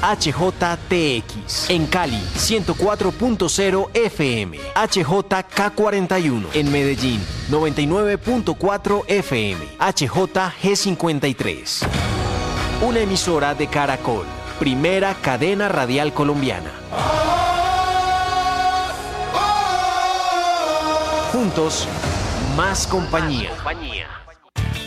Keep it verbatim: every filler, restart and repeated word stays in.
H J T X. En Cali, ciento cuatro punto cero F M. H J K cuarenta y uno. En Medellín, noventa y nueve punto cuatro F M. H J G cincuenta y tres. Una emisora de Caracol. Primera cadena radial colombiana. Juntos, más compañía.